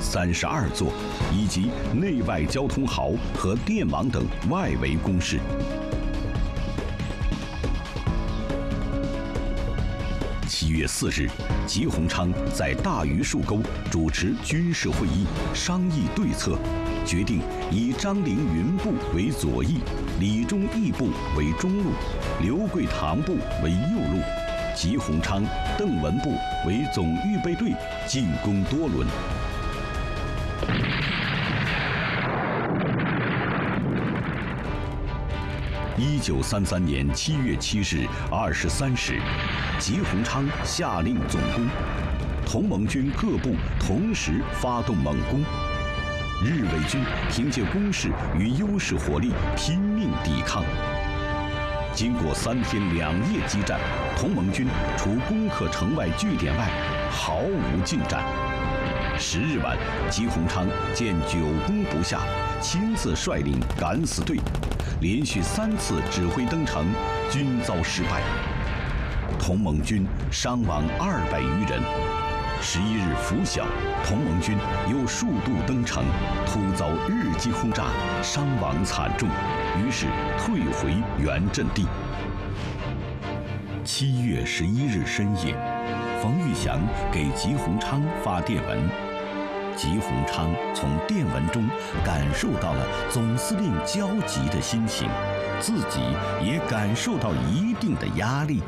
32座，以及内外交通壕和电网等外围工事。7月4日，吉鸿昌在大榆树沟主持军事会议，商议对策，决定以张凌云部为左翼，李忠义部为中路，刘桂堂部为右路，吉鸿昌、邓文部为总预备队进攻多伦。1933年7月7日23时，吉鸿昌下令总攻，同盟军各部同时发动猛攻。日伪军凭借攻势与优势火力拼命抵抗。经过3天2夜激战，同盟军除攻克城外据点外，毫无进展。10日晚，吉鸿昌见久攻不下，亲自率领敢死队，连续3次指挥登城，均遭失败。同盟军伤亡200余人。11日拂晓，同盟军又数度登城，突遭日机轰炸，伤亡惨重，于是退回原阵地。7月11日深夜，冯玉祥给吉鸿昌发电文。吉鸿昌从电文中感受到了总司令焦急的心情，自己也感受到一定的压力。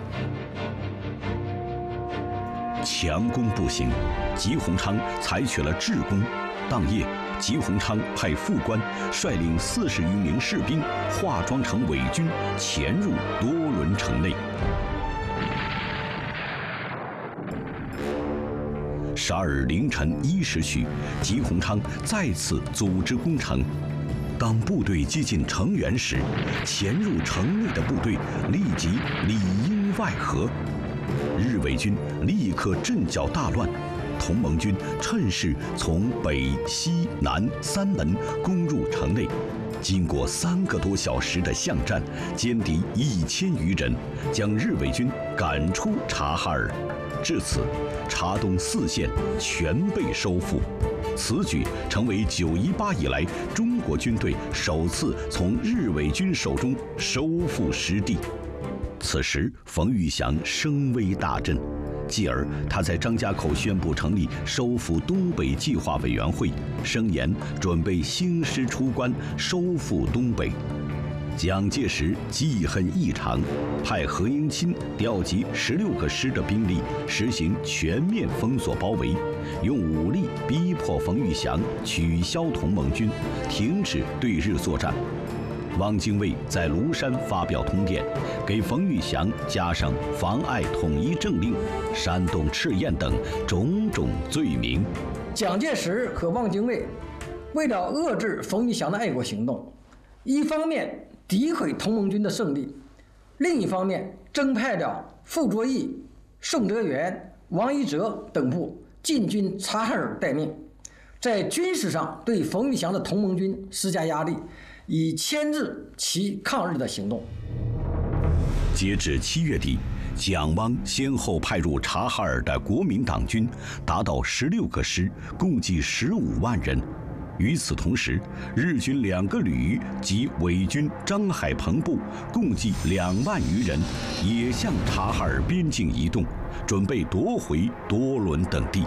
强攻不行，吉鸿昌采取了制攻。当夜，吉鸿昌派副官率领40余名士兵化妆成伪军，潜入多伦城内。12日凌晨1时许，吉鸿昌再次组织攻城。当部队接近城垣时，潜入城内的部队立即里应外合。日伪军立刻阵脚大乱，同盟军趁势从北、西、南3门攻入城内。经过3个多小时的巷战，歼敌1000余人，将日伪军赶出察哈尔。至此，察东4县全被收复。此举成为9·18以来中国军队首次从日伪军手中收复失地。此时，冯玉祥声威大振，继而他在张家口宣布成立收复东北计划委员会，声言准备兴师出关，收复东北。蒋介石记恨异常，派何应钦调集16个师的兵力，实行全面封锁包围，用武力逼迫冯玉祥取消同盟军，停止对日作战。汪精卫在庐山发表通电，给冯玉祥加上妨碍统一政令、煽动赤焰等种种罪名。 蒋介石和汪精卫为了遏制冯玉祥的爱国行动，一方面诋毁同盟军的胜利，另一方面征派了傅作义、宋哲元、王一哲等部进军察哈尔待命，在军事上对冯玉祥的同盟军施加压力，以牵制其抗日的行动。 截至7月底，蒋汪先后派入察哈尔的国民党军达到16个师，共计15万人。与此同时，日军2个旅及伪军张海鹏部共计2万余人，也向察哈尔边境移动，准备夺回多伦等地。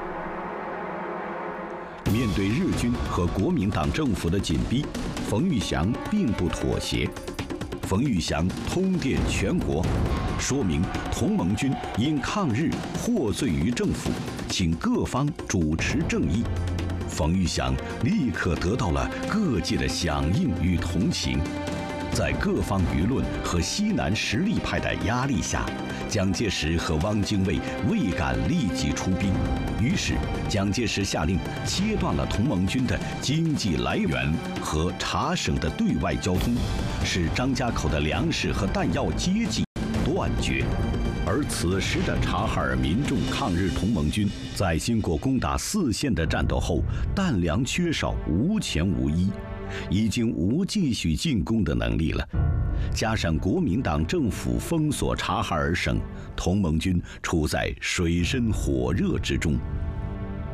面对日军和国民党政府的紧逼，冯玉祥并不妥协。冯玉祥通电全国，说明同盟军因抗日获罪于政府，请各方主持正义。冯玉祥立刻得到了各界的响应与同情。在各方舆论和西南实力派的压力下，蒋介石和汪精卫未敢立即出兵，于是蒋介石下令切断了同盟军的经济来源和察省的对外交通，使张家口的粮食和弹药接济断绝。而此时的察哈尔民众抗日同盟军在经过攻打4县的战斗后，弹粮缺少，无钱无衣，已经无继续进攻的能力了。加上国民党政府封锁察哈尔省，同盟军处在水深火热之中。